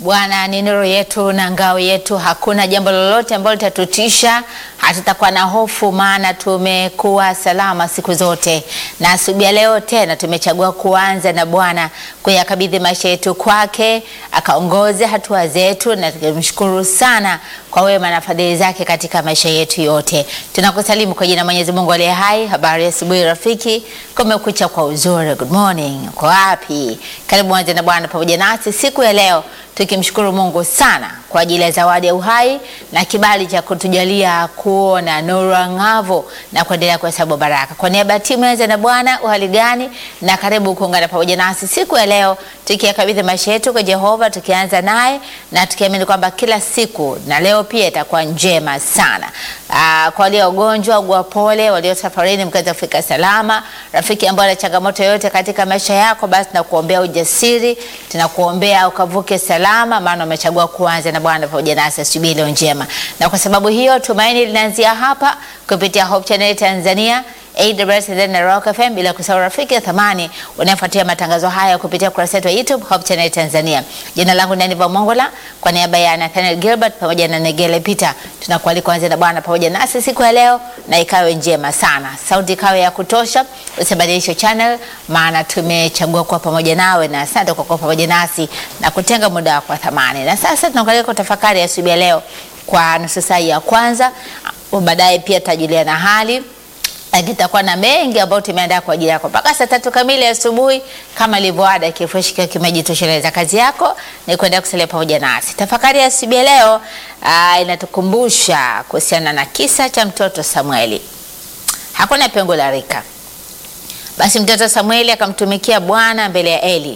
Bwana ni nuru yetu na ngao yetu, hakuna jambo lolote ambalo litatutisha, hatutakuwa na hofu, maana tumekuwa salama siku zote. Na asubuhi ya leo tena tumechagua kuanza na Bwana, kuyakabidhi maisha yetu kwake, akaongoze hatua zetu, na tumshukuru sana kwa wema na fadhili zake katika maisha yetu yote. Tunakusalimu kwa jina la Mwenyezi Mungu aliye hai. Habari ya asubuhi rafiki, kumekucha kwa uzuri, good morning, kwa wapi? Karibu anze na Bwana pamoja nasi siku ya leo, tukimshukuru Mungu sana kwa ajili ya zawadi ya uhai na kibali cha kutujalia kuona nuru angavu na kuendelea kuhesabu baraka. Kwa niaba ya timu ya na Bwana, uhali gani? Na karibu kuungana pamoja nasi siku ya leo, tukiyakabidhi maisha yetu kwa Jehova, tukianza naye na tukiamini kwamba kila siku na leo pia itakuwa njema sana. Kwa walio wagonjwa, ugua pole, walio safarini mkaza kufika salama. Rafiki ambaye ana changamoto yote katika maisha yako, basi tunakuombea ujasiri, tunakuombea ukavuke salama, maana umechagua kuanza na Bwana pamoja nasi asubuhi leo njema. Na kwa sababu hiyo tumaini linaanzia hapa kupitia Hope Channel Tanzania, AWS na Rock FM, bila kusahau rafiki ya thamani unafuatia matangazo haya kupitia kurasa yetu ya YouTube Hope Channel Tanzania. Jina langu ni Aniva Mongola, kwa niaba ya Nathaniel Gilbert pamoja na Negele Peter, tunakualika kuanza na Bwana pamoja nasi siku ya leo, na ikawe njema sana. Sauti ikawe ya kutosha, usibadilishe channel, maana tumechagua kuwa pamoja nawe, na asante kwa kuwa pamoja nasi na kutenga muda wako wa thamani. Na sasa tunakualika kutafakari ya asubuhi ya leo kwa nusu saa ya kwanza, baadaye pia tajulia na hali. Tutakuwa na mengi ambayo tumeandaa kwa ajili yako mpaka saa 3 kamili asubuhi, kama ilivyoada. Kifurushi kikiwa kimejitosheleza, kazi yako ni kuendelea kusalia pamoja nasi. Tafakari ya asubuhi ya leo inatukumbusha kuhusiana na kisa cha mtoto Samueli. Hakuna pengo la rika. Basi mtoto Samueli akamtumikia Bwana mbele ya Eli.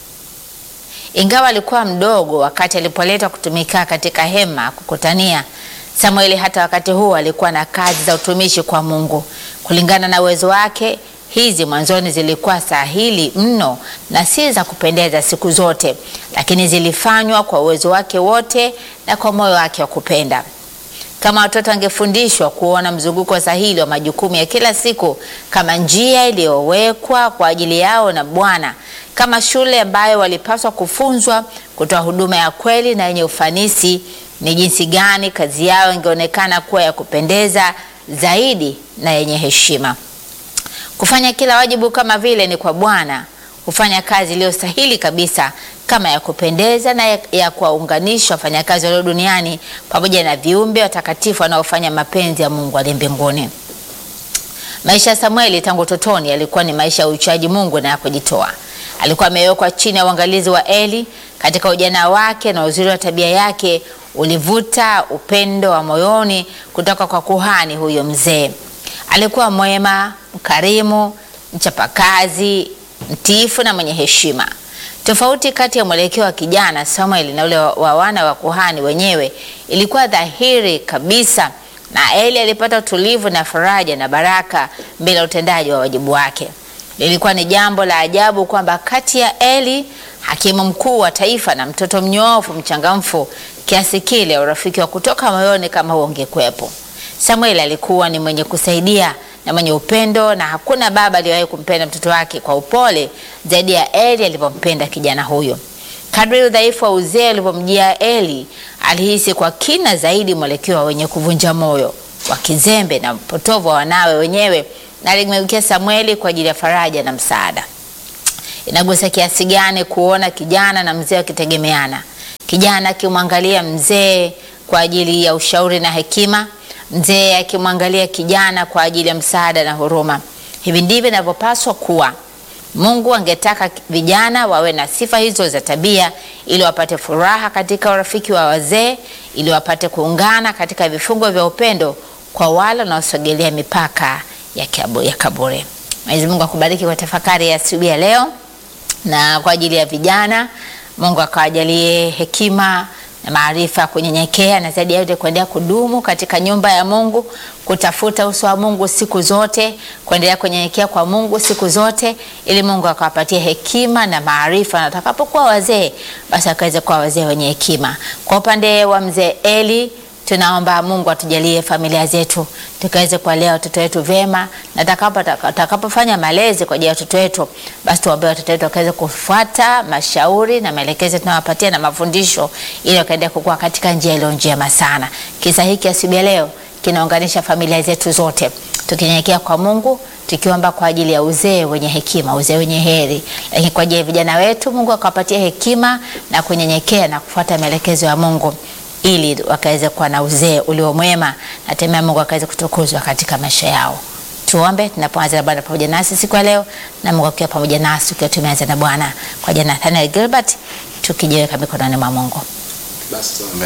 Ingawa alikuwa mdogo wakati alipoletwa kutumika katika hema kukutania, Samueli hata wakati huo alikuwa na kazi za utumishi kwa Mungu. Kulingana na uwezo wake, hizi mwanzoni zilikuwa sahili mno na si za kupendeza siku zote, lakini zilifanywa kwa uwezo wake wote na kwa moyo wake wa kupenda. Kama watoto angefundishwa kuona mzunguko sahili wa majukumu ya kila siku kama njia iliyowekwa kwa ajili yao na Bwana, kama shule ambayo walipaswa kufunzwa kutoa huduma ya kweli na yenye ufanisi, ni jinsi gani kazi yao ingeonekana kuwa ya kupendeza zaidi na yenye heshima. Kufanya kila wajibu kama vile ni kwa Bwana, kufanya kazi iliyo stahili kabisa kama ya kupendeza na ya kuwaunganisha wafanyakazi walio duniani pamoja na viumbe watakatifu wanaofanya mapenzi ya Mungu aliye mbinguni. Maisha ya Samueli tangu utotoni yalikuwa ni maisha ya uchaji Mungu na ya kujitoa. Alikuwa amewekwa chini ya uangalizi wa Eli. Katika ujana wake na uzuri wa tabia yake ulivuta upendo wa moyoni kutoka kwa kuhani huyo mzee. Alikuwa mwema, mkarimu, mchapakazi, mtiifu na mwenye heshima. Tofauti kati ya mwelekeo wa kijana Samuel na ule wa wana wa kuhani wenyewe ilikuwa dhahiri kabisa, na Eli alipata utulivu na faraja na baraka bila utendaji wa wajibu wake. Lilikuwa ni jambo la ajabu kwamba kati ya Eli, hakimu mkuu wa taifa, na mtoto mnyoofu mchangamfu kiasi kile, urafiki wa kutoka moyoni kama huo ungekuwepo. Samuel alikuwa ni mwenye kusaidia na mwenye upendo, na hakuna baba aliyewahi kumpenda mtoto wake kwa upole zaidi ya Eli alivyompenda kijana huyo. Kadri udhaifu wa uzee ulipomjia Eli, alihisi kwa kina zaidi mwelekeo wa wenye kuvunja moyo, wa kizembe na mpotovu wa wanawe wenyewe, na alimgeukia Samueli kwa ajili ya faraja na msaada. Inagusa kiasi gani kuona kijana na mzee wakitegemeana. Kijana akimwangalia mzee kwa ajili ya ushauri na hekima, mzee akimwangalia kijana kwa ajili ya msaada na huruma. Hivi ndivyo inavyopaswa kuwa. Mungu angetaka vijana wawe na sifa hizo za tabia, ili wapate furaha katika urafiki wa wazee, ili wapate kuungana katika vifungo vya upendo kwa wale wanaosogelea mipaka ya kaburi. Mwenyezi Mungu akubariki kwa tafakari ya asubuhi ya leo, na kwa ajili ya vijana, Mungu akawajalie hekima na maarifa, kunyenyekea, na zaidi ya yote kuendelea kudumu katika nyumba ya Mungu, kutafuta uso wa Mungu siku zote, kuendelea kunyenyekea kwa Mungu siku zote, ili Mungu akawapatie hekima na maarifa, na atakapokuwa wazee basi akaweze kuwa wazee wenye hekima. Kwa upande wa mzee Eli, tunaomba Mungu atujalie familia zetu tukaweze kuwalea watoto wetu vyema, na atakapofanya malezi kwa ajili ya watoto wetu, basi tuombe watoto wetu wakaweze kufuata mashauri na maelekezo tunawapatia na mafundisho, ili wakaendelea kukua katika njia iliyo njema sana. Kisa hiki asubuhi ya leo kinaunganisha familia zetu zote, tukinyenyekea kwa Mungu, tukiomba kwa ajili ya uzee wenye hekima, uzee wenye heri. Lakini kwa ajili ya vijana wetu, Mungu akawapatia hekima na kunyenyekea na kufuata maelekezo ya Mungu, ili wakaweze kuwa na uzee ulio mwema, na tena Mungu akaweze kutukuzwa katika maisha yao. Tuombe tunapoanza na Bwana pamoja nasi siku ya leo, na Mungu akiwa pamoja nasi tukiwa tumeanza na Bwana kwa jina Nathaniel Gilbert, tukijiweka mikononi mwa Mungu. Basi tuombe.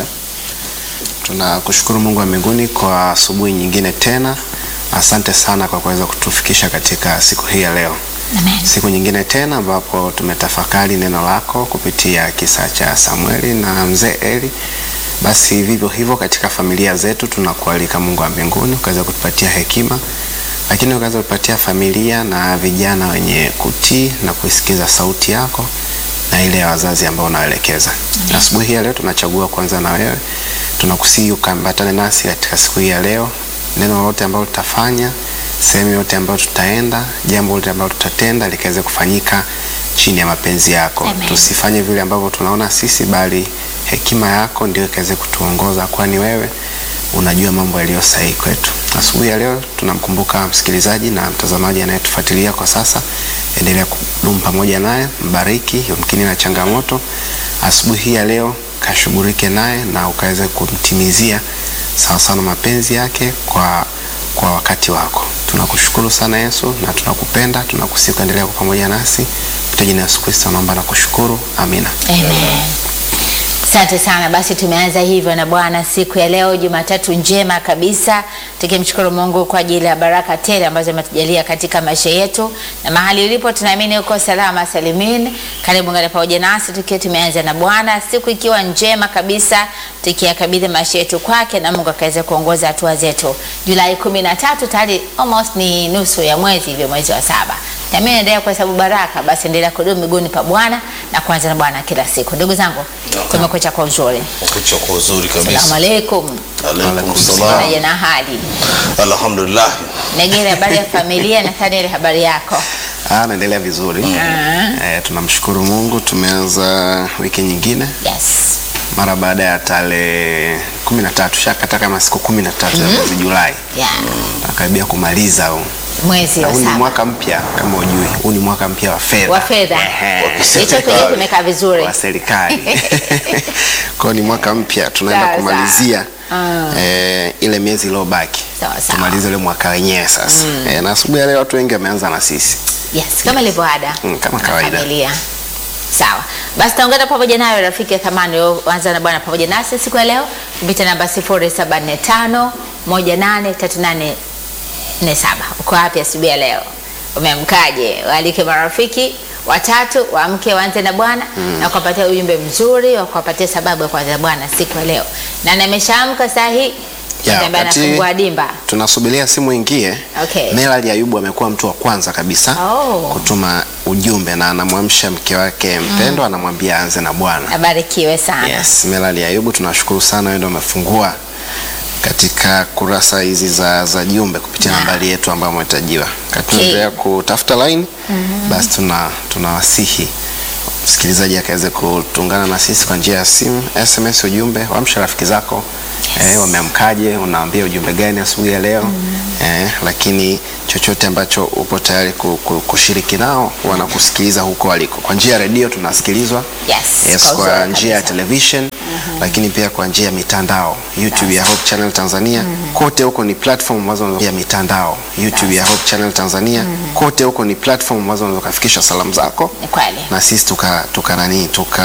Tunakushukuru Mungu wa mbinguni kwa asubuhi nyingine tena. Asante sana kwa kuweza kutufikisha katika siku hii ya leo. Amen. Siku nyingine tena ambapo tumetafakari neno lako kupitia kisa cha Samueli na mzee Eli. Basi vivyo hivyo katika familia zetu tunakualika Mungu wa mbinguni ukaweza kutupatia hekima, lakini ukaweza kutupatia familia na vijana wenye kutii na kuisikiza sauti yako na ile ya wazazi ambao unaelekeza. Asubuhi ya leo tunachagua kwanza na wewe. Tunakusihi ukambatane nasi katika siku hii ya leo. Neno lote ambalo tutafanya, sehemu yote ambayo tutaenda, jambo lote ambalo tutatenda likaweze kufanyika chini ya mapenzi yako. Amen. Tusifanye vile ambavyo tunaona sisi, bali hekima yako ndio ikaweze kutuongoza, kwani wewe unajua mambo yaliyo sahihi kwetu. Asubuhi ya leo tunamkumbuka msikilizaji na mtazamaji anayetufuatilia kwa sasa. Endelea kudumu pamoja naye, mbariki, yumkini na changamoto. Asubuhi ya leo kashughulike naye na ukaweze kumtimizia sawa sana mapenzi yake kwa wakati wako. Tunakushukuru sana Yesu na tunakupenda, tunakusihi kuendelea kwa pamoja nasi. Kwa jina la Yesu Kristo naomba na kushukuru. Amina. Amen. Asante sana. Basi tumeanza hivyo na Bwana siku ya leo, Jumatatu njema kabisa, tukimshukuru Mungu kwa ajili ya baraka tele ambazo ametujalia katika maisha yetu, na mahali ulipo tunaamini uko salama salimin. Karibu ngani pamoja nasi tukiwa tumeanza na Bwana, siku ikiwa njema kabisa, tukiyakabidhi maisha yetu kwake, na Mungu akaweze kuongoza hatua zetu. Julai 13 tayari almost ni nusu ya mwezi hivyo, mwezi wa 7. Na mimi naendelea kwa sababu baraka, basi endelea kudumu miguuni pa Bwana na kuanza na Bwana kila siku. Ndugu zangu, tumekuja kwa uzuri. Kucha kwa uzuri kabisa. Asalamu alaykum. Alaykum salaam. Na jana hali. Alhamdulillah. Negere, habari ya familia? Nathaniel, habari yako? Naendelea vizuri. Tunamshukuru Mungu, tumeanza wiki nyingine. Yes. Mara baada ya tarehe 13, shakata kama siku 13 ya mwezi Julai. Yeah. Tunakaribia kumaliza mwezi wa 7. Huu ni mwaka mpya kama ujui. Huu ni mwaka mpya wa fedha. Wa fedha. Hicho kile kimekaa vizuri. Wa serikali. Kwa ni mwaka mpya tunaenda kumalizia ile miezi iliyobaki. Tumalize ile mwaka wenyewe sasa. Na asubuhi ya leo watu wengi wameanza na sisi. Yes, kama ilivyo ada. Kama kawaida. Familia. Sawa. Basi taungana pamoja nawe rafiki ya thamani, anza na Bwana pamoja nasi siku ya leo kupitia namba 0745 183847. Uko wapi asubuhi ya leo? Umeamkaje? Walike marafiki watatu waamke waanze na Bwana na kuwapatia ujumbe mzuri wa kuwapatia sababu ya kuanza na Bwana siku ya leo. Na nimeshaamka saa hii. Anafungua dimba. Tunasubiria simu ingie. Okay. Melali Ayubu amekuwa mtu wa kwanza kabisa kutuma ujumbe, na anamwamsha mke wake mpendwa, anamwambia aanze na Bwana. Abarikiwe sana. Yes, Melali Ayubu, tunashukuru sana, wewe ndio umefungua katika kurasa hizi za jumbe kupitia nambari yetu ambayo umetajiwa. Tunaendelea kutafuta line. Basi tunawasihi msikilizaji akaweze kuungana na sisi kwa njia ya simu, SMS, ujumbe. Waamsha rafiki zako. Wameamkaje, unaambia ujumbe gani asubuhi ya leo? Lakini chochote ambacho upo tayari kushiriki nao, wanakusikiliza huko waliko. Kwa njia ya redio tunasikilizwa. Yes, kwa njia ya television, lakini pia kwa njia ya mitandao, YouTube ya Hope Channel Tanzania. Kote huko ni platform ambazo ya mitandao, YouTube ya Hope Channel Tanzania. Kote huko ni platform ambazo unaweza kufikisha salamu zako. Na sisi tuka